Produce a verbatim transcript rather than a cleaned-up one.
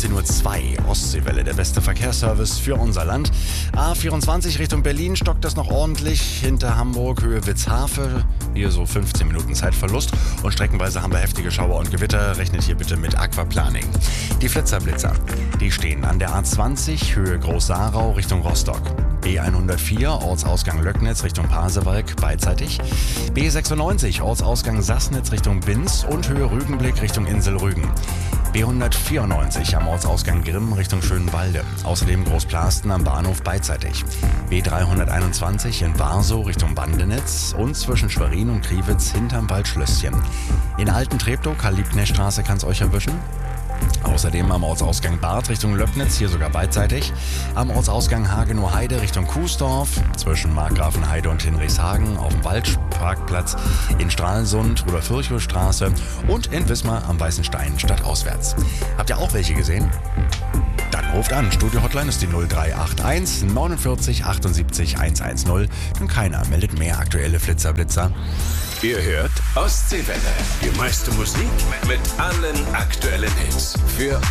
neunzehn Uhr zwei, Ostseewelle, der beste Verkehrsservice für unser Land. A vierundzwanzig Richtung Berlin stockt das noch ordentlich. Hinter Hamburg, Höhe Witzhafe, hier so fünfzehn Minuten Zeitverlust. Und streckenweise haben wir heftige Schauer und Gewitter. Rechnet hier bitte mit Aquaplaning. Die Flitzerblitzer, die stehen an der A zwanzig, Höhe Groß-Sarau Richtung Rostock. B hundertvier, Ortsausgang Löcknitz Richtung Pasewalk, beidseitig. B sechsundneunzig, Ortsausgang Sassnitz Richtung Binz und Höhe Rügenblick Richtung Insel Rügen. B hundertvierundneunzig am Ortsausgang Grimm Richtung Schönwalde. Außerdem Großplasten am Bahnhof beidseitig. B dreihunderteinundzwanzig in Warsow Richtung Bandenitz und zwischen Schwerin und Kriwitz hinterm Waldschlösschen. In Alten-Treptow, Karl-Liebknecht-Straße kann es euch erwischen. Außerdem am Ortsausgang Barth Richtung Löcknitz, hier sogar beidseitig. Am Ortsausgang Hagenow-Heide Richtung Kuesdorf, zwischen Markgrafenheide und Hinrichshagen auf dem Waldparkplatz, in Stralsund, Rudolf-Virchow-Straße und in Wismar am Weißen Stein stadtauswärts. Habt ihr auch welche gesehen? Dann ruft an. Studio-Hotline ist die null drei acht eins neunundvierzig achtundsiebzig hundertzehn. Und keiner meldet mehr aktuelle Flitzerblitzer. Ihr hört Ostseewelle. Die meiste Musik mit allen aktuellen Hits. Für